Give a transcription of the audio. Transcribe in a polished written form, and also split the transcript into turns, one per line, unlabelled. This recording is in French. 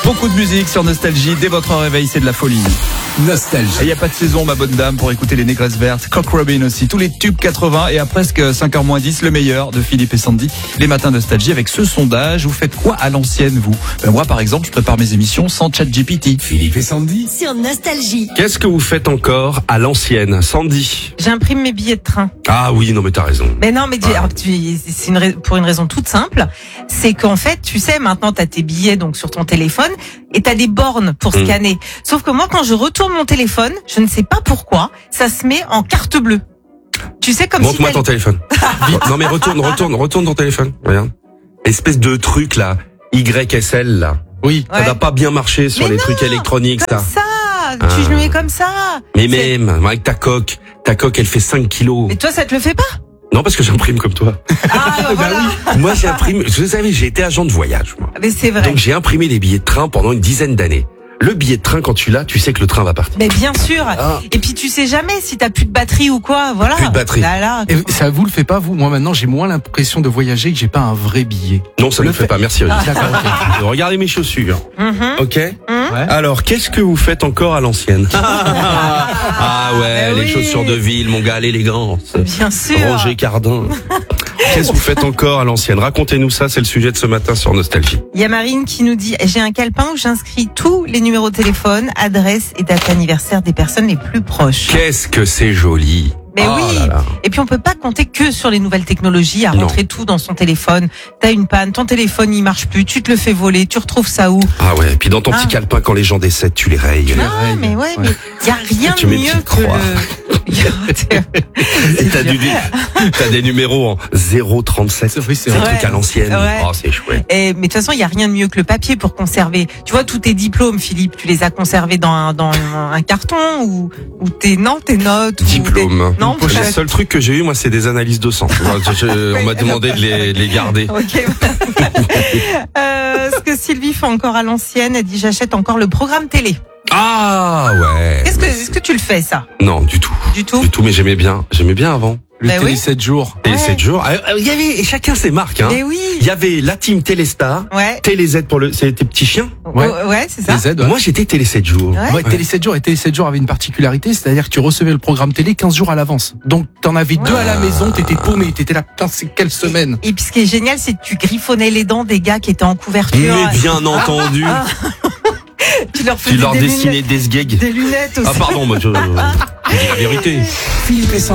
Beaucoup de musique sur Nostalgie. Dès votre réveil, c'est de la folie.
Nostalgie.
Il n'y a pas de saison, ma bonne dame, pour écouter les Négresses Vertes. Cock Robin aussi. Tous les tubes 80 et à presque 5h-10, le meilleur de Philippe et Sandy. Les matins Nostalgie avec ce sondage. Vous faites quoi à l'ancienne, vous? Moi, par exemple, je prépare mes émissions sans ChatGPT.
Philippe et Sandy.
Sur Nostalgie.
Qu'est-ce que vous faites encore à l'ancienne, Sandy?
J'imprime mes billets de train.
Ah oui, non mais t'as raison.
Mais non, mais c'est pour une raison toute simple. C'est qu'en fait, tu sais, maintenant t'as tes billets donc sur ton téléphone et t'as des bornes pour scanner. Sauf que moi, quand je retourne mon téléphone, je ne sais pas pourquoi, ça se met en carte bleue. Tu sais, comme
Montre-moi
si
ton téléphone. Non mais retourne ton téléphone. Regarde. Espèce de truc là, YSL là.
Oui.
Ça
Ouais.
n'a pas bien marché sur
Mais
les
non,
trucs électroniques
comme
ça.
ça. Tu le mets comme ça.
Mais
C'est-
même avec ta coque elle fait 5 kilos.
Et toi, ça te le fait pas?
Non parce que j'imprime comme toi.
Ah, voilà.
Moi j'imprime, vous savez, j'ai été agent de voyage moi.
Mais c'est vrai.
Donc j'ai imprimé des billets de train pendant une dizaine d'années. Le billet de train quand tu l'as, tu sais que le train va partir.
Mais bien sûr. Et puis tu sais jamais si t'as plus de batterie ou quoi. Voilà.
Plus de batterie.
Là.
Et ça vous le fait pas, vous? Moi, maintenant, j'ai moins l'impression de voyager que j'ai pas un vrai billet.
Non, ça ne
Le
le fait
fait-
pas, merci Olivier.
D'accord, ok.
Regardez mes chaussures.
Mhm.
Ok.
Ouais.
Alors, qu'est-ce que vous faites encore à l'ancienne? Ah ouais,
Bah
les
oui.
chaussures de ville, mon gars, l'élégance.
Bien sûr.
Roger Cardin. Qu'est-ce que vous faites encore à l'ancienne? Racontez-nous ça, c'est le sujet de ce matin sur Nostalgie.
Il y a Marine qui nous dit, j'ai un calepin où j'inscris tous les numéros de téléphone, adresse et date d'anniversaire des personnes les plus proches.
Qu'est-ce que c'est joli.
Mais
Oh
oui.
là là.
Et puis on peut pas compter que sur les nouvelles technologies à
Non.
rentrer tout dans son téléphone. T'as une panne, ton téléphone il marche plus, tu te le fais voler, tu retrouves ça où?
Ah ouais, et puis dans ton
Ah.
petit calepin, quand les gens décèdent, tu les rayes.
Ah, mais ouais, mais y a rien
Tu
de
mets une
mieux
petite
que
croix. Et t'as des numéros en 037.
Oui, c'est
C'est un
vrai.
truc à l'ancienne.
Ouais.
Oh, c'est chouette.
Mais de toute façon, il y a rien de mieux que le papier pour conserver. Tu vois, tous tes diplômes, Philippe, tu les as conservés dans un carton ou tes notes ou
Diplôme.
des... Non,
Le seul truc que j'ai eu, moi, c'est des analyses de sang. On m'a demandé de les garder.
Ok. Ce que Sylvie fait encore à l'ancienne, elle dit j'achète encore le programme télé.
Ah ouais.
Est-ce que tu le fais ça?
Non, du tout.
Du tout?
Du tout, mais j'aimais bien avant.
Le
Bah
télé
oui.
7 jours.
Télé
Ouais.
7 jours. Il y avait, et chacun ses marques, hein.
Mais oui.
Il y avait la team Téléstar,
Ouais.
Télé Z c'est tes petits chiens.
Ouais.
Ouais, c'est ça.
Les aides.
Moi, j'étais Télé 7 jours.
Ouais.
Ouais, Télé 7 jours. Et Télé 7 jours avait une particularité, c'est-à-dire que tu recevais le programme télé 15 jours à l'avance. Donc, t'en avais deux à la maison, t'étais paumé, t'étais là, putain, c'est quelle semaine?
Et puis ce qui est génial, c'est que tu griffonnais les dents des gars qui étaient en couverture.
Mais bien entendu.
Tu leur
Tu
faisais
leur
des
dessinais
lunettes,
des sgags.
des lunettes aussi.
Ah pardon, moi je dis la vérité.
Philippe et Sandy.